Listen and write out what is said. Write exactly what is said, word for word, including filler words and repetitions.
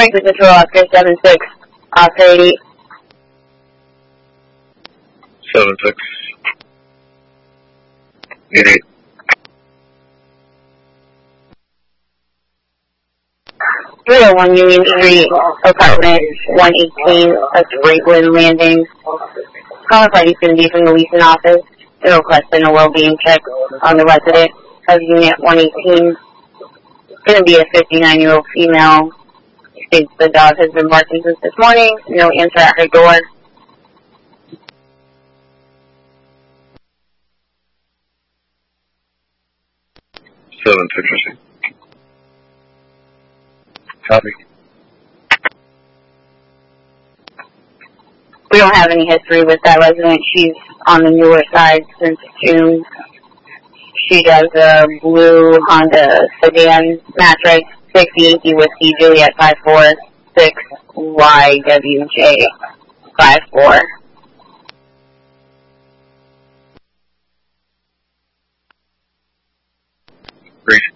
Franklin Control, Oscar seven six, Oscar eighty. seven six. eight eight. three oh one Union Street, apartment one eighteen, that's Brakeland Landing. Caller party's going to be from the leasing office. They're requesting a well-being check on the resident of Unit one eighteen. It's going to be a fifty-nine-year-old female. States the dog has been barking since this morning. No answer at her door. seven six. Copy. We don't have any history with that resident. She's on the newer side since June. She does a blue Honda sedan mattress, six Yankee Whiskey Juliet five four six Y W J five four. Great.